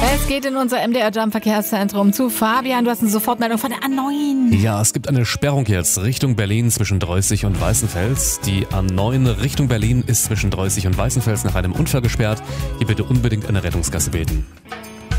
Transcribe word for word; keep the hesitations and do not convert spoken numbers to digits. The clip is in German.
Es geht in unser M D R Jump Verkehrszentrum zu Fabian. Du hast eine Sofortmeldung von der A neun. Ja, es gibt eine Sperrung jetzt Richtung Berlin zwischen Dreußig und Weißenfels. Die A neun Richtung Berlin ist zwischen Dreußig und Weißenfels nach einem Unfall gesperrt. Hier bitte unbedingt eine Rettungsgasse beten.